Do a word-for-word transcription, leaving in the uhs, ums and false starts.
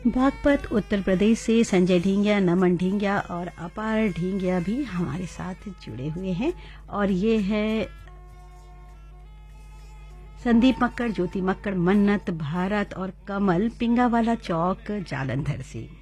बागपत उत्तर प्रदेश से संजय ढींगिया, नमन ढींगिया और अपार ढींगिया भी हमारे साथ जुड़े हुए हैं। और ये है संदीप मक्कड़, ज्योति मक्कड़, मन्नत, भारत और कमल पिंगावाला चौक जालंधर से।